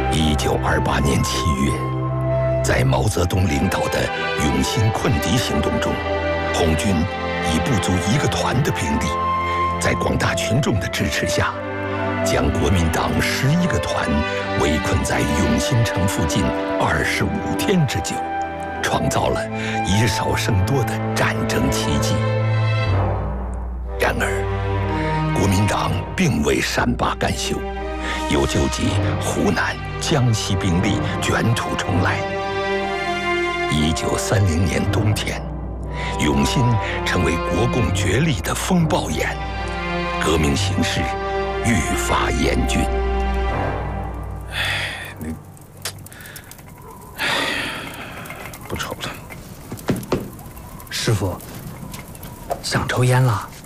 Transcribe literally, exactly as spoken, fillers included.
一九二八年七月，在毛泽东领导的永辛困敌行动中，红军以不足一个团的兵力，在广大群众的支持下，将国民党十一个团围困在永辛城附近二十五天之久，创造了以少胜多的战争奇迹。然而，国民党并未善罢甘休，又纠集湖南、江西兵力卷土重来。一九三零年冬天，永辛成为国共角力的风暴眼，革命形势愈发严峻。 哎，你，哎，不抽了。 师傅，想抽烟了？